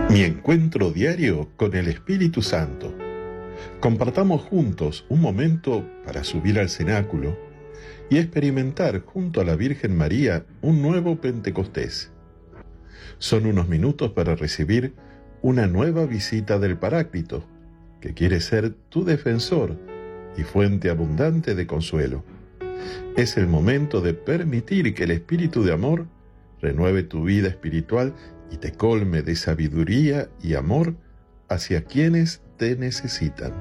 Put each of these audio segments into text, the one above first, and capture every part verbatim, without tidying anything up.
Mi encuentro diario con el Espíritu Santo. Compartamos juntos un momento para subir al cenáculo y experimentar junto a la Virgen María un nuevo Pentecostés. Son unos minutos para recibir una nueva visita del Paráclito, que quiere ser tu defensor y fuente abundante de consuelo. Es el momento de permitir que el Espíritu de amor renueve tu vida espiritual y te colme de sabiduría y amor hacia quienes te necesitan.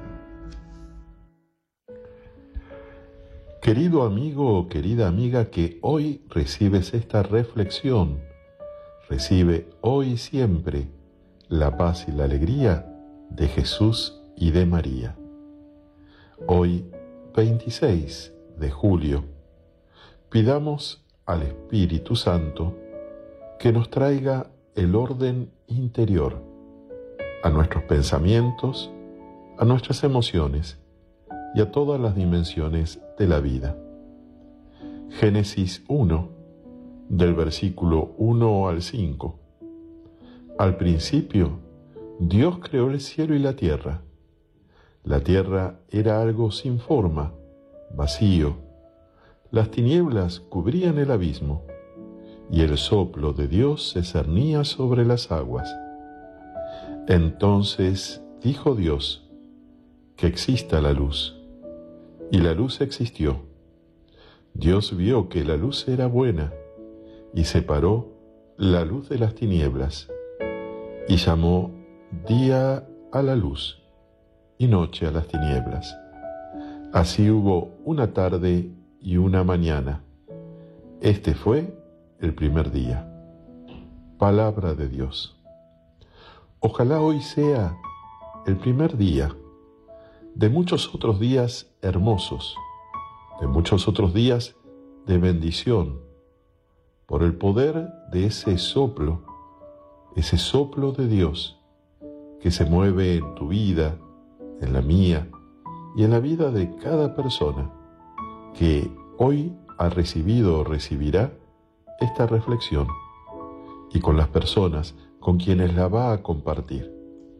Querido amigo o querida amiga que hoy recibes esta reflexión, recibe hoy y siempre la paz y la alegría de Jesús y de María. Hoy, veintiséis de julio, pidamos al Espíritu Santo que nos traiga el orden interior a nuestros pensamientos, a nuestras emociones y a todas las dimensiones de la vida. Génesis uno, del versículo uno al cinco. Al principio, Dios creó el cielo y la tierra. La tierra era algo sin forma, vacío. Las tinieblas cubrían el abismo, y el soplo de Dios se cernía sobre las aguas. Entonces dijo Dios, que exista la luz, y la luz existió. Dios vio que la luz era buena, y separó la luz de las tinieblas, y llamó día a la luz, y noche a las tinieblas. Así hubo una tarde y una mañana. Este fue el primer día. Palabra de Dios. Ojalá hoy sea el primer día de muchos otros días hermosos, de muchos otros días de bendición, por el poder de ese soplo, ese soplo de Dios que se mueve en tu vida, en la mía y en la vida de cada persona que hoy ha recibido o recibirá esta reflexión y con las personas con quienes la va a compartir.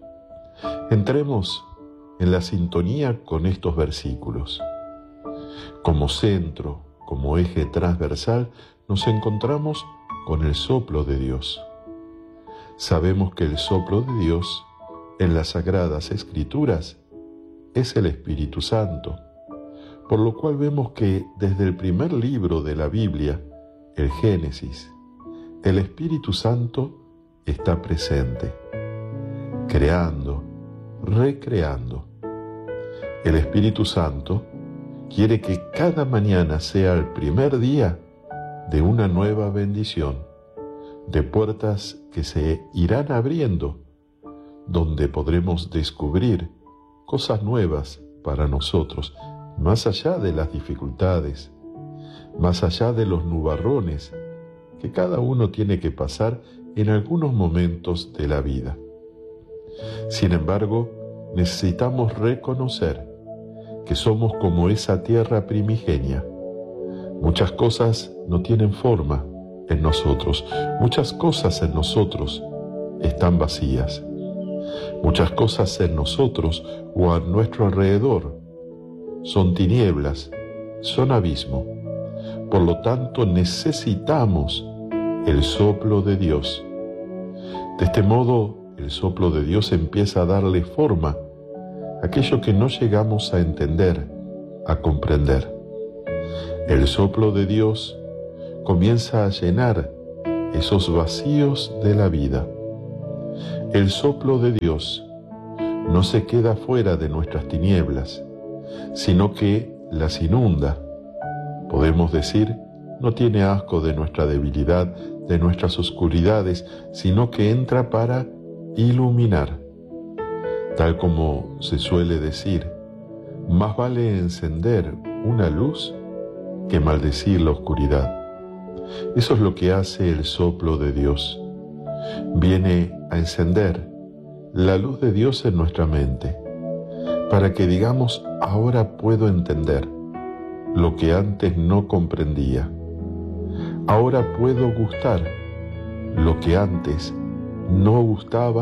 Entremos en la sintonía con estos versículos. Como centro, como eje transversal, nos encontramos con el soplo de Dios. Sabemos que el soplo de Dios en las Sagradas Escrituras es el Espíritu Santo, por lo cual vemos que desde el primer libro de la Biblia, el Génesis, el Espíritu Santo está presente, creando, recreando. El Espíritu Santo quiere que cada mañana sea el primer día de una nueva bendición, de puertas que se irán abriendo, donde podremos descubrir cosas nuevas para nosotros, más allá de las dificultades, más allá de los nubarrones que cada uno tiene que pasar en algunos momentos de la vida. Sin embargo, necesitamos reconocer que somos como esa tierra primigenia. Muchas cosas no tienen forma en nosotros, muchas cosas en nosotros están vacías. Muchas cosas en nosotros o a nuestro alrededor son tinieblas, son abismo. Por lo tanto, necesitamos el soplo de Dios. De este modo, el soplo de Dios empieza a darle forma a aquello que no llegamos a entender, a comprender. El soplo de Dios comienza a llenar esos vacíos de la vida. El soplo de Dios no se queda fuera de nuestras tinieblas, sino que las inunda. Podemos decir, no tiene asco de nuestra debilidad, de nuestras oscuridades, sino que entra para iluminar. Tal como se suele decir, más vale encender una luz que maldecir la oscuridad. Eso es lo que hace el soplo de Dios. Viene a encender la luz de Dios en nuestra mente, para que digamos, ahora puedo entender lo que antes no comprendía. Ahora puedo gustar lo que antes no gustaba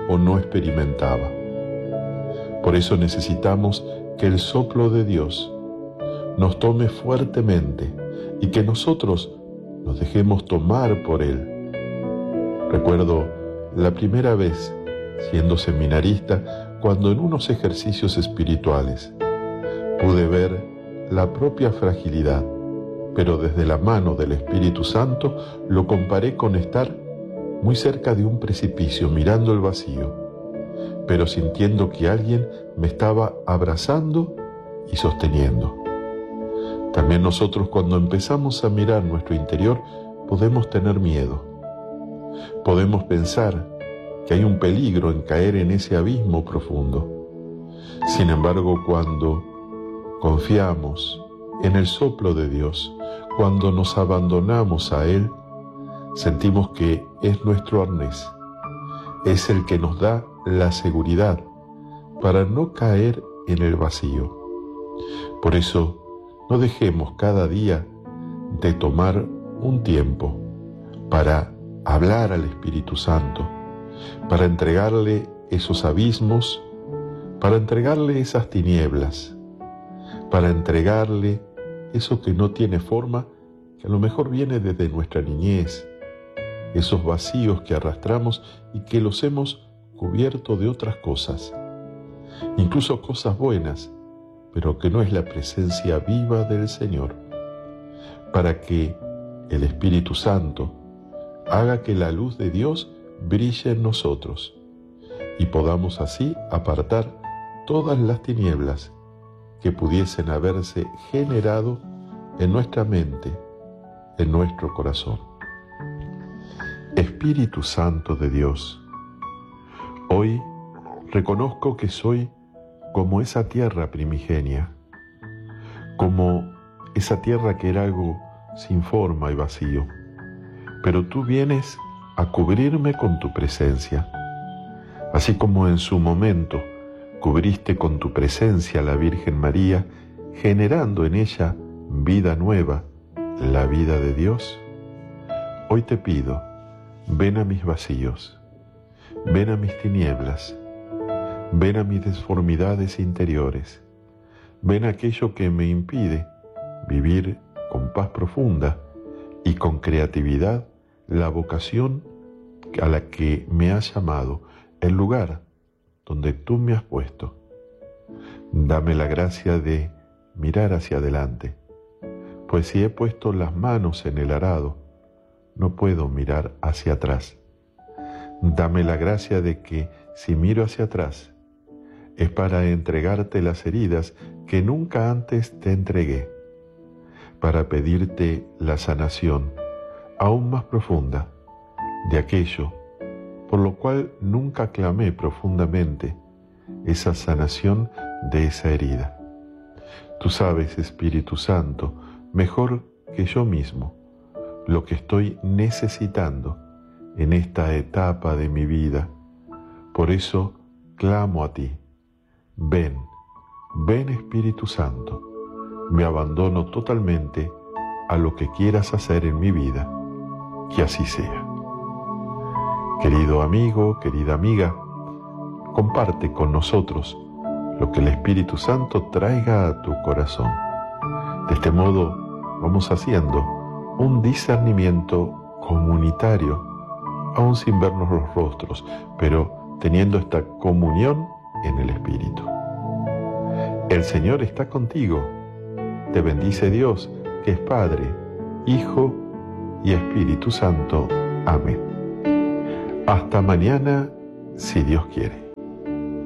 o no experimentaba. Por eso necesitamos que el soplo de Dios nos tome fuertemente y que nosotros nos dejemos tomar por Él. Recuerdo la primera vez, siendo seminarista, cuando en unos ejercicios espirituales pude ver la propia fragilidad, pero desde la mano del Espíritu Santo lo comparé con estar muy cerca de un precipicio mirando el vacío, pero sintiendo que alguien me estaba abrazando y sosteniendo. También nosotros, cuando empezamos a mirar nuestro interior, podemos tener miedo. Podemos pensar que hay un peligro en caer en ese abismo profundo. Sin embargo, cuando confiamos en el soplo de Dios, cuando nos abandonamos a Él, sentimos que es nuestro arnés, es el que nos da la seguridad para no caer en el vacío. Por eso, no dejemos cada día de tomar un tiempo para hablar al Espíritu Santo, para entregarle esos abismos, para entregarle esas tinieblas, para entregarle eso que no tiene forma, que a lo mejor viene desde nuestra niñez, esos vacíos que arrastramos y que los hemos cubierto de otras cosas, incluso cosas buenas, pero que no es la presencia viva del Señor, para que el Espíritu Santo haga que la luz de Dios brille en nosotros y podamos así apartar todas las tinieblas que pudiesen haberse generado en nuestra mente, en nuestro corazón. Espíritu Santo de Dios, hoy reconozco que soy como esa tierra primigenia, como esa tierra que era algo sin forma y vacío, pero tú vienes a cubrirme con tu presencia, así como en su momento cubriste con tu presencia a la Virgen María, generando en ella vida nueva, la vida de Dios. Hoy te pido, ven a mis vacíos, ven a mis tinieblas, ven a mis deformidades interiores, ven a aquello que me impide vivir con paz profunda y con creatividad la vocación a la que me has llamado, el lugar donde tú me has puesto. Dame la gracia de mirar hacia adelante, pues si he puesto las manos en el arado, no puedo mirar hacia atrás. Dame la gracia de que si miro hacia atrás, es para entregarte las heridas que nunca antes te entregué, para pedirte la sanación aún más profunda de aquello por lo cual nunca clamé profundamente esa sanación de esa herida. Tú sabes, Espíritu Santo, mejor que yo mismo, lo que estoy necesitando en esta etapa de mi vida. Por eso clamo a ti. Ven, ven Espíritu Santo, me abandono totalmente a lo que quieras hacer en mi vida, que así sea. Querido amigo, querida amiga, comparte con nosotros lo que el Espíritu Santo traiga a tu corazón. De este modo vamos haciendo un discernimiento comunitario, aún sin vernos los rostros, pero teniendo esta comunión en el Espíritu. El Señor está contigo. Te bendice Dios, que es Padre, Hijo y Espíritu Santo. Amén. Hasta mañana, si Dios quiere.